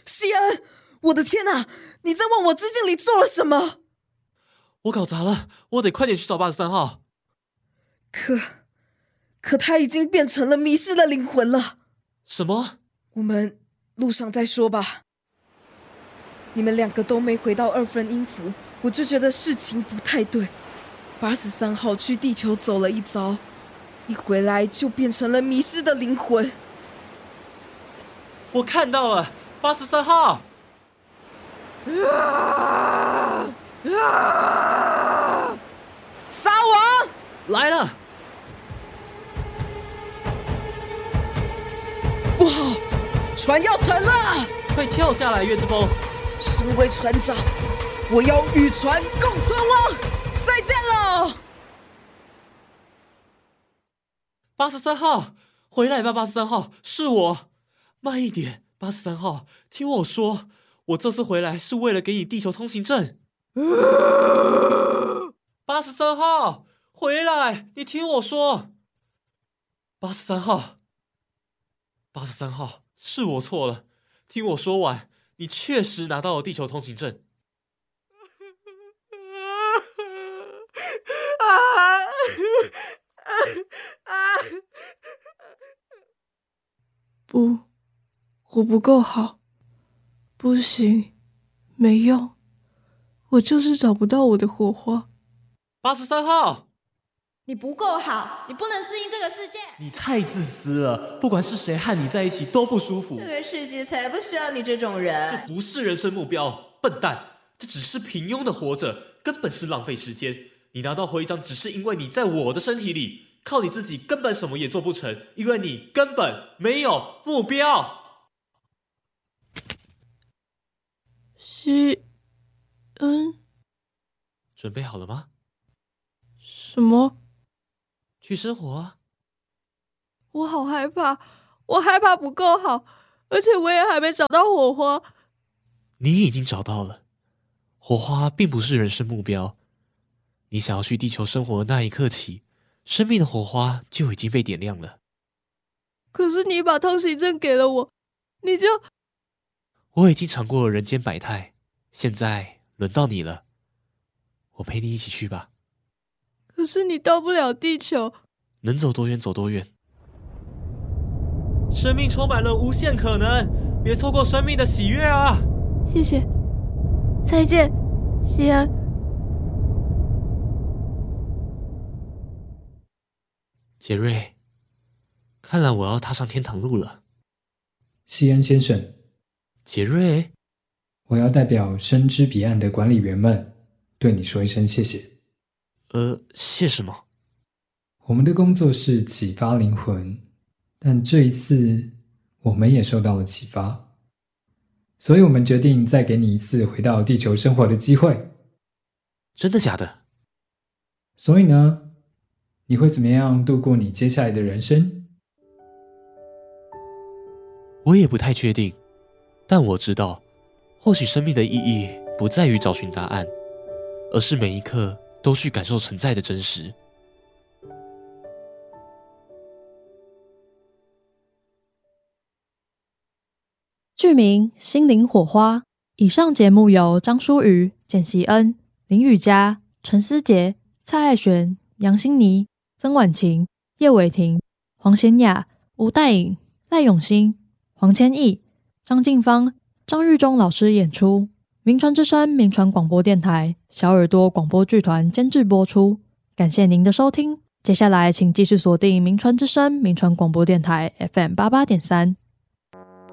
西恩，我的天哪！你在忘我之境里做了什么？ 我搞砸了，我得快点去找83号。 可他已经变成了迷失的灵魂了。 什么？ 我们路上再说吧。你们两个都没回到2分音符，我就觉得事情不太对。83号去地球走了一遭，一回来就变成了迷失的灵魂。 我看到了83号！ 撒网来了！ 不好，船要沉了！ 快跳下来，月之风！ 身为船长，我要与船共存亡。再见了 83号，回来吧，83号，是我。慢一点，83号，听我说，我这次回来是为了给你地球通行证。83号，回来，你听我说。83号，83号，是我错了，听我说完，你确实拿到了地球通行证。 不，我不够好，不行，没用，我就是找不到我的火花。 83号， 你不够好，你不能适应这个世界。 你太自私了，不管是谁和你在一起都不舒服。 这个世界才不需要你这种人。 这不是人生目标，笨蛋，这只是平庸的活着，根本是浪费时间。你拿到徽章只是因为你在我的身体里，靠你自己根本什么也做不成，因为你根本没有目标。 西恩， 准备好了吗？ 什么？ 去生活啊！ 我好害怕，我害怕不够好，而且我也还没找到火花。 你已经找到了，火花并不是人生目标。你想要去地球生活的那一刻起，生命的火花就已经被点亮了。 可是你把通行证给了我，你就…… 我已经尝过了人间百态，现在轮到你了。我陪你一起去吧。 可是你到不了地球。 能走多远走多远。生命充满了无限可能，别错过生命的喜悦啊！ 谢谢，再见，西安。 杰瑞，看来我要踏上天堂路了。 西恩先生， 杰瑞， 我要代表深知彼岸的管理员们对你说一声谢谢。 谢什么？ 我们的工作是启发灵魂，但这一次我们也受到了启发，所以我们决定再给你一次回到地球生活的机会。 真的假的？ 所以呢，你会怎么样度过你接下来的人生？ 我也不太确定，但我知道，或许生命的意义不在于找寻答案，而是每一刻都去感受存在的真实。 剧名《心灵火花》。以上节目由张舒瑜、简习恩、林雨佳、陈思杰、蔡爱璇、杨欣妮、曾婉晴、叶伟霆、黄贤雅、吴代颖、赖永新、黄千毅、张静芳、张玉忠老师演出，铭传之声铭传广播电台小耳朵广播剧团监制播出。感谢您的收听，接下来请继续锁定铭传之声铭传广播电台 FM88.3。